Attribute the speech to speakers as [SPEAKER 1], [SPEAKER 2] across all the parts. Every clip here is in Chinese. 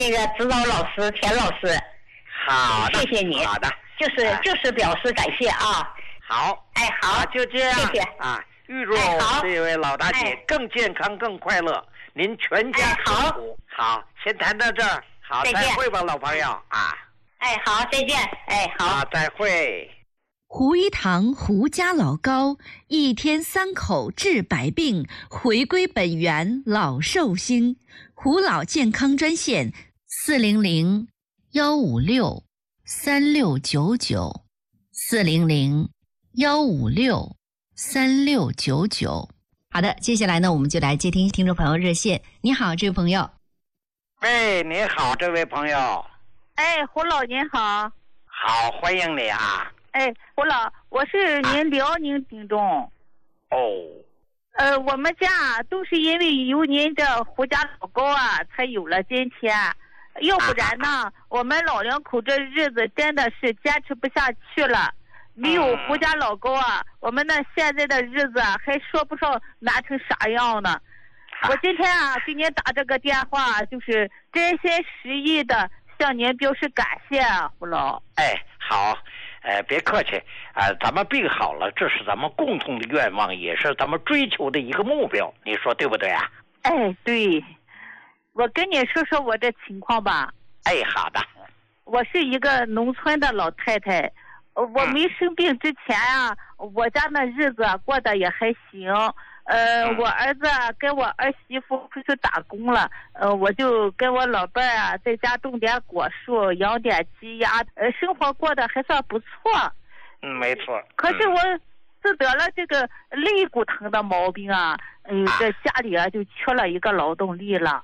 [SPEAKER 1] 那个指导老师田老师。
[SPEAKER 2] 好的，
[SPEAKER 1] 谢谢你。
[SPEAKER 2] 好的，
[SPEAKER 1] 就是表示感谢啊。
[SPEAKER 2] 好，
[SPEAKER 1] 哎，好，
[SPEAKER 2] 就这样，
[SPEAKER 1] 谢谢
[SPEAKER 2] 啊，预祝这位老大姐更健康、更快乐，您全家幸福。好，先谈到这儿，好，再会吧，老朋友啊。
[SPEAKER 1] 哎，好，再见。哎，好，
[SPEAKER 2] 再会。
[SPEAKER 3] 胡一堂胡家老高，一天3口治百病，回归本源老寿星。胡老健康专线400-156-3699，400-156-3699。好的，接下来呢，我们就来接听听众朋友热线。你好，这位朋友。
[SPEAKER 2] 喂，你好，这位朋友。
[SPEAKER 4] 哎，胡老您好。
[SPEAKER 2] 好，欢迎你啊。
[SPEAKER 4] 哎，胡老，我是您辽宁听众。我们家都是因为有您这胡家老高啊，才有了今天。要不然呢，我们老两口这日子真的是坚持不下去了。没有胡家老高啊，我们那现在的日子啊，还说不上难成啥样呢。我今天啊给您打这个电话，就是真心实意的向您表示感谢，胡老。
[SPEAKER 2] 哎，好。别客气咱们病好了，这是咱们共同的愿望，也是咱们追求的一个目标，你说对不对啊？
[SPEAKER 4] 哎，对。我跟你说说我这情况吧。
[SPEAKER 2] 哎，好的。
[SPEAKER 4] 我是一个农村的老太太，我没生病之前啊，我家那日子过得也还行。我儿子跟我儿媳妇出去打工了，我就跟我老伴啊在家种点果树，养点鸡鸭，生活过得还算不错。
[SPEAKER 2] 没错。
[SPEAKER 4] 可是我自得了这个肋骨疼的毛病啊，这家里啊就缺了一个劳动力了。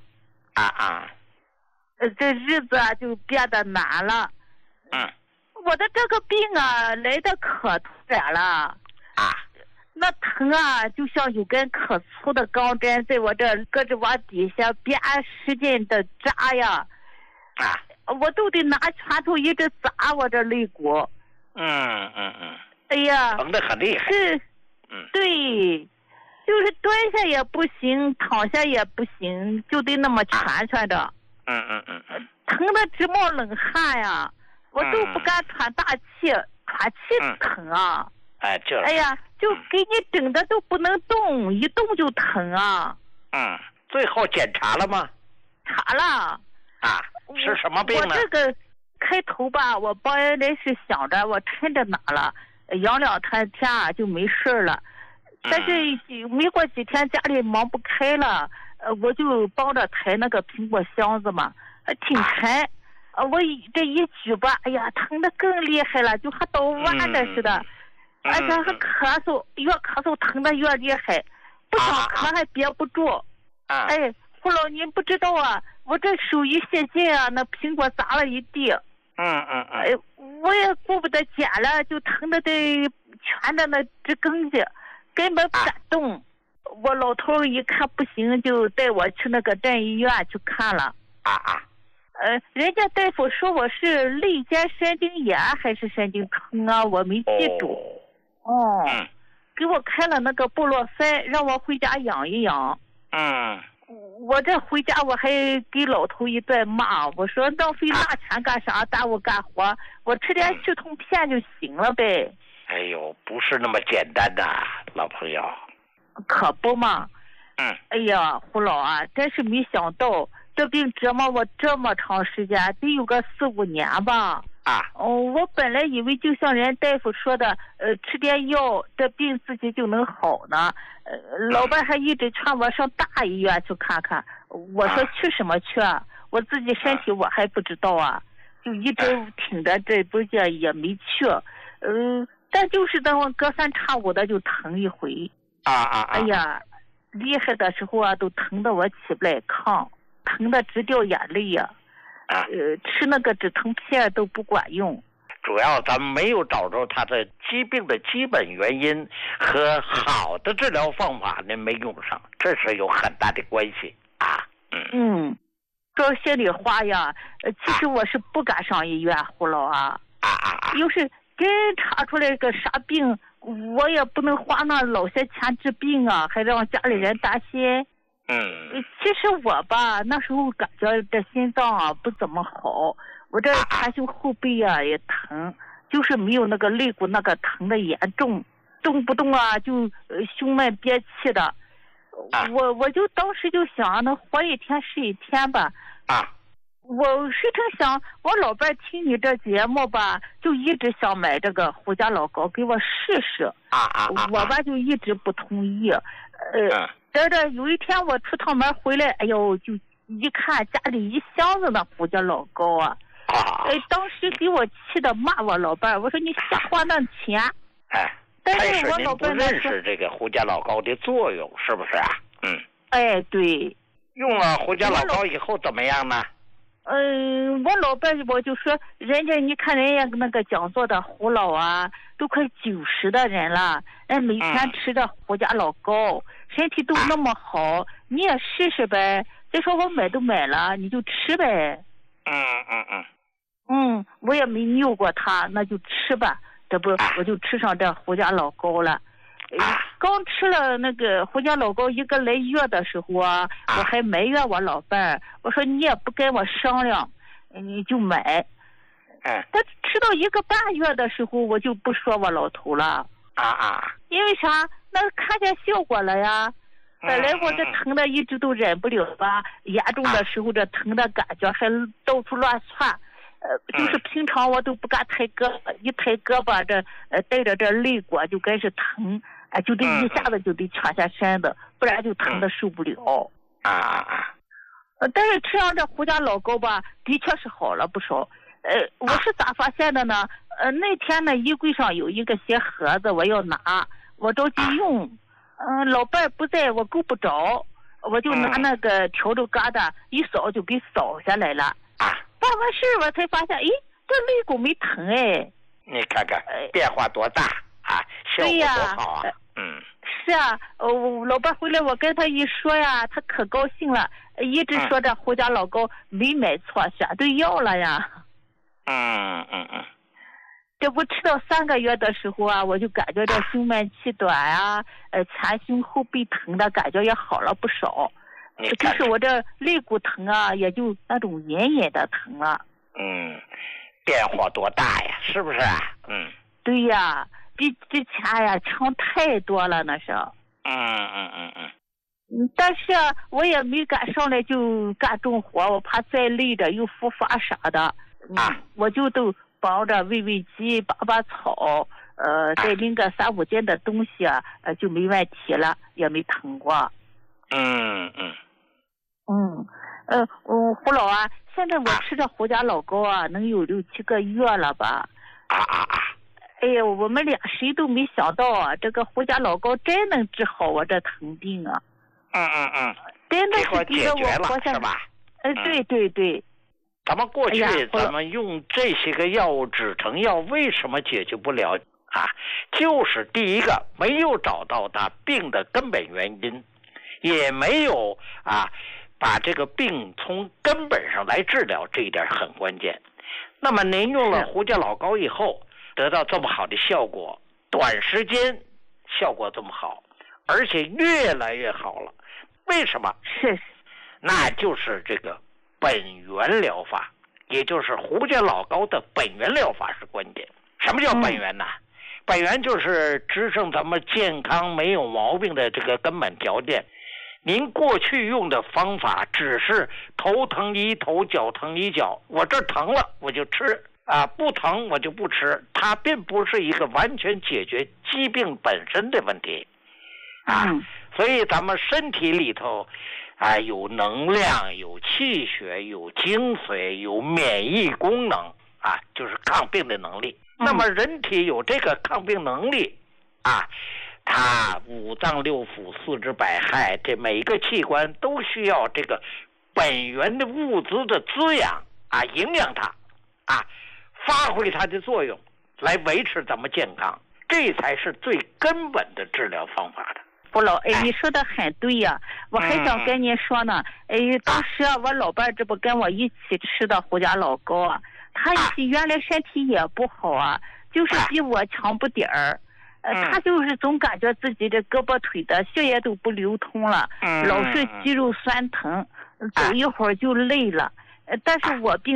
[SPEAKER 4] 这日子啊就变得难了。我的这个病啊来得可突然了。那疼啊，就像有根可粗的钢针在我这胳肢窝底下边使劲的扎呀。我都得拿拳头一直砸我这肋骨。哎呀，
[SPEAKER 2] 疼得很厉害。
[SPEAKER 4] 对，就是蹲下也不行，躺下也不行，就得那么蜷着。疼得直冒冷汗呀，我都不敢喘大气，喘气疼啊。哎呀，就给你整的都不能动，一动就疼啊。
[SPEAKER 2] 最后检查了吗？
[SPEAKER 4] 查了。
[SPEAKER 2] 是什么病呢？
[SPEAKER 4] 我这个开头吧，我本来是想着我抻着哪了，养2-3天啊就没事了。但是没过几天家里忙不开了，我就帮着抬那个苹果箱子嘛，挺沉。我这一举吧，哎呀，疼得更厉害了，就和捣弯的似的。而且还咳嗽，越咳嗽疼得越厉害，不想咳还憋不住。哎，胡老您不知道啊，我这手一泄劲啊，那苹果砸了一地。哎，我也顾不得捡了，就疼得得蜷着那直更劲，根本不敢动。我老头一看不行，就带我去那个镇医院去看了。人家大夫说我是肋间神经炎还是神经疼啊，我没记住。给我开了那个布洛芬，让我回家养一养。我这回家我还给老头一顿骂，我说浪费大钱干啥，耽误干活，我吃点去痛片就行了呗。
[SPEAKER 2] 哎呦，不是那么简单的，老朋友。
[SPEAKER 4] 可不嘛。哎呀，胡老啊，真是没想到这病折磨我这么长时间，得有个4-5年吧。我本来以为就像人大夫说的，吃点药这病自己就能好呢。老伴还一直劝我上大医院去看看，我说去什么去啊？我自己身体我还不知道啊，就一直挺着这不也没去。但就是等我隔3差5的就疼一回。哎呀，厉害的时候啊，都疼得我起不来炕，疼得直掉眼泪呀。吃那个止疼片都不管用，
[SPEAKER 2] 主要咱们没有找着他的疾病的基本原因和好的治疗方法呢没用上，这是有很大的关系啊。
[SPEAKER 4] 说心里话呀，其实我是不敢上医院，胡老啊。要是真查出来个啥病，我也不能花那老些钱治病啊，还让家里人担心。 其实我吧，那时候感觉这心脏啊不怎么好，我这前胸后背啊也疼，就是没有那个肋骨那个疼的严重，动不动啊就胸闷憋气的。我就当时就想，能活一天是一天吧。我谁成想，我老伴听你这节目吧，就一直想买这个胡家老高给我试试。我吧就一直不同意。这有一天我出趟门回来，哎呦，就一看家里一箱子的胡家老高啊！当时给我气的骂我老伴，我说你瞎花那钱。但是我老伴
[SPEAKER 2] 不认识这个胡家老高的作用，是不是啊？
[SPEAKER 4] 对。
[SPEAKER 2] 用了胡家老高以后怎么样呢？
[SPEAKER 4] 我老伴我就说，人家你看人家那个讲座的胡老啊，都快90的人了，每天吃着胡家老高，身体都那么好，你也试试呗。再说我买都买了，你就吃呗。我也没拗过他，那就吃吧。这不我就吃上这胡家老高了。刚吃了那个胡家老高1个来月的时候啊，我还埋怨我老伴儿，我说你也不跟我商量，你就买。但吃到1个半月的时候，我就不说我老头了。因为啥？那看见效果了呀。本来我这疼的一直都忍不了吧，严重的时候这疼的感觉还到处乱窜。就是平常我都不敢抬胳膊，一抬胳膊这带着这肋骨就开始疼，就得一下子就得抢下身子，不然就疼的受不了。但是吃上这胡家老高吧，的确是好了不少。我是咋发现的呢？那天呢，衣柜上有一个小盒子，我要拿，我着急用，老伴不在，我够不着，我就拿那个笤帚疙瘩一扫就给扫下来了。办完事我才发现，这肋骨没疼。
[SPEAKER 2] 你看看变化多大啊，效果多好啊。
[SPEAKER 4] 是啊，老伴回来我跟他一说呀，他可高兴了，一直说这胡家老高没买错，选对药了呀。这不吃到3个月的时候啊，我就感觉这胸闷气短啊，前胸后背疼的感觉也好了不少。就是我这肋骨疼啊，也就那种隐隐的疼了。
[SPEAKER 2] 变化多大呀，是不是啊？
[SPEAKER 4] 对呀，比之前呀强太多了，那是。但是我也没敢上来就干重活，我怕再累着又复发啥的。我就都帮着喂喂鸡，拔拔草，再拎个3、5斤的东西啊，就没问题了，也没疼过。胡老啊，现在我吃着胡家老高啊，能有6、7个月了吧？哎呀，我们俩谁都没想到啊，这个胡家老高真能治好我这疼病啊！真的是给了我活下来。对。
[SPEAKER 2] 咱们过去咱们用这些个药物止疼药，为什么解决不了啊？就是第一个没有找到他病的根本原因，也没有把这个病从根本上来治疗，这一点很关键。那么您用了胡家老高以后，得到这么好的效果，短时间效果这么好，而且越来越好了，为什么？那就是这个本源疗法，也就是胡家老高的本源疗法是关键。什么叫本源呢？本源就是支撑咱们健康没有毛病的这个根本条件。您过去用的方法只是头疼医头，脚疼医脚，我这疼了我就吃不疼我就不吃，它并不是一个完全解决疾病本身的问题所以咱们身体里头有能量，有气血，有精髓，有免疫功能就是抗病的能力。那么人体有这个抗病能力它五脏六腑四肢百骸，这每一个器官都需要这个本源的物质的滋养营养它发挥它的作用，来维持咱们健康，这才是最根本的治疗方法的。
[SPEAKER 4] 胡老，你说的很对呀，我还想跟您说呢，当时我老伴这不跟我一起吃的胡家老高他原来身体也不好就是比我强不点儿。 他就是总感觉自己的胳膊腿的血液都不流通了，老是肌肉酸疼，走一会儿就累了。但是我病